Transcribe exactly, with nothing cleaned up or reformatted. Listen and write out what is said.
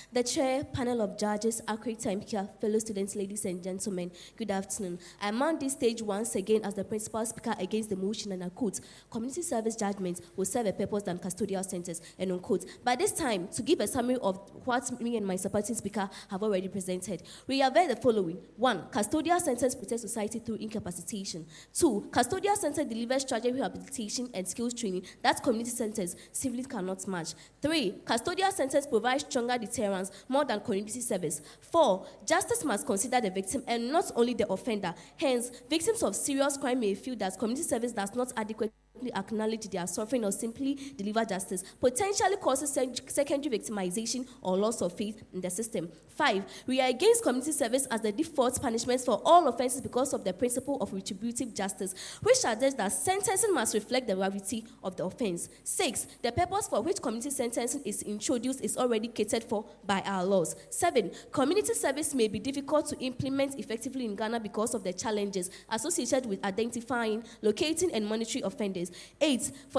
The chair, panel of judges, accurate time here, fellow students, ladies and gentlemen, good afternoon. I am on this stage once again as the principal speaker against the motion, and I quote, community service judgments will serve a purpose than custodial centers, and unquote. By this time, to give a summary of what me and my supporting speaker have already presented, we have read the following. One, custodial centers protect society through incapacitation. Two, custodial center delivers strategic rehabilitation and skills training that community centers simply cannot match. Three, custodial centers provide stronger deterrence more than community service. Four, justice must consider the victim and not only the offender. Hence, victims of serious crime may feel that community service does not adequately acknowledge their suffering or simply deliver justice, potentially causes secondary victimization or loss of faith in the system. Five, we are against community service as the default punishment for all offenses because of the principle of retributive justice, which suggests that sentencing must reflect the gravity of the offense. Six, the purpose for which community sentencing is introduced is already catered for by our laws. Seven, community service may be difficult to implement effectively in Ghana because of the challenges associated with identifying, locating, and monitoring offenders. Eight, for